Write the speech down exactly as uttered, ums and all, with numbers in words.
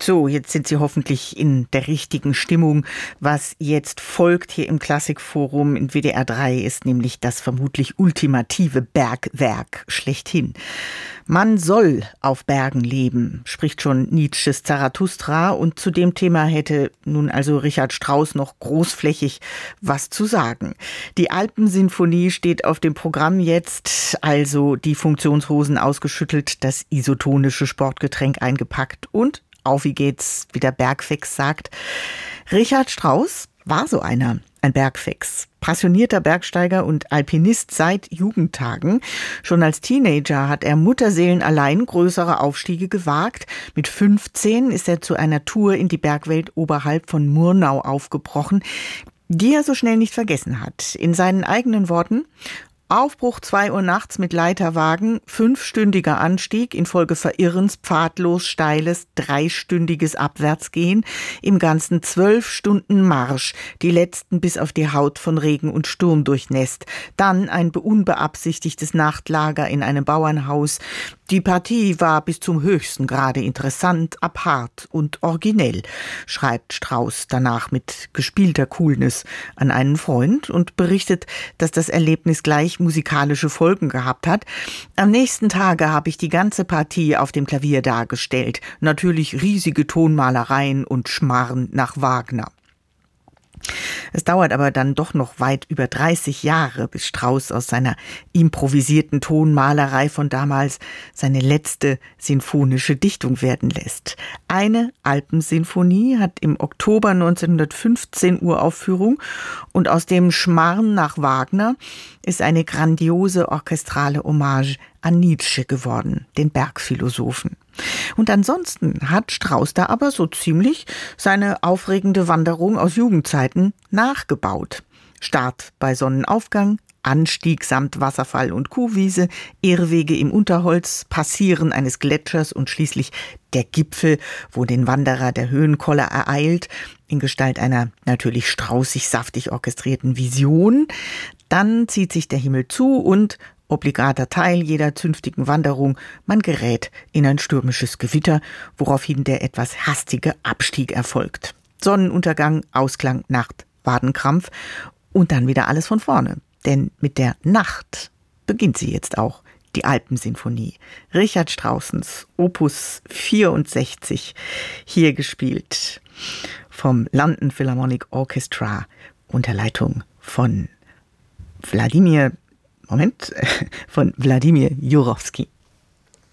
So, jetzt sind Sie hoffentlich in der richtigen Stimmung. Was jetzt folgt hier im Klassikforum in W D R drei ist nämlich das vermutlich ultimative Bergwerk schlechthin. Man soll auf Bergen leben, spricht schon Nietzsches Zarathustra, und zu dem Thema hätte nun also Richard Strauss noch großflächig was zu sagen. Die Alpensinfonie steht auf dem Programm jetzt, also die Funktionshosen ausgeschüttelt, das isotonische Sportgetränk eingepackt und auf wie geht's, wie der Bergfex sagt. Richard Strauss war so einer, ein Bergfex. Passionierter Bergsteiger und Alpinist seit Jugendtagen. Schon als Teenager hat er mutterseelenallein größere Aufstiege gewagt. Mit fünfzehn ist er zu einer Tour in die Bergwelt oberhalb von Murnau aufgebrochen, die er so schnell nicht vergessen hat. In seinen eigenen Worten: Aufbruch zwei Uhr nachts mit Leiterwagen, fünfstündiger Anstieg, infolge Verirrens pfadlos steiles, dreistündiges Abwärtsgehen, im Ganzen zwölf Stunden Marsch, die letzten bis auf die Haut von Regen und Sturm durchnässt, dann ein unbeabsichtigtes Nachtlager in einem Bauernhaus. Die Partie war bis zum höchsten Grade interessant, apart und originell, schreibt Strauss danach mit gespielter Coolness an einen Freund und berichtet, dass das Erlebnis gleich musikalische Folgen gehabt hat. Am nächsten Tage habe ich die ganze Partie auf dem Klavier dargestellt. Natürlich riesige Tonmalereien und Schmarren nach Wagner. Es dauert aber dann doch noch weit über dreißig Jahre, bis Strauss aus seiner improvisierten Tonmalerei von damals seine letzte sinfonische Dichtung werden lässt. Eine Alpensinfonie hat im Oktober neunzehnhundertfünfzehn Uraufführung und aus dem Schmarrn nach Wagner ist eine grandiose orchestrale Hommage an Nietzsche geworden, den Bergphilosophen. Und ansonsten hat Strauss da aber so ziemlich seine aufregende Wanderung aus Jugendzeiten nachgebaut. Start bei Sonnenaufgang, Anstieg samt Wasserfall und Kuhwiese, Irrwege im Unterholz, Passieren eines Gletschers und schließlich der Gipfel, wo den Wanderer der Höhenkoller ereilt, in Gestalt einer natürlich straußig saftig orchestrierten Vision. Dann zieht sich der Himmel zu und obligater Teil jeder zünftigen Wanderung, man gerät in ein stürmisches Gewitter, woraufhin der etwas hastige Abstieg erfolgt. Sonnenuntergang, Ausklang, Nacht, Wadenkrampf und dann wieder alles von vorne. Denn mit der Nacht beginnt sie jetzt auch, die Alpensinfonie. Richard Straussens Opus vierundsechzig, hier gespielt vom London Philharmonic Orchestra unter Leitung von Wladimir Moment, von Wladimir Jurowski.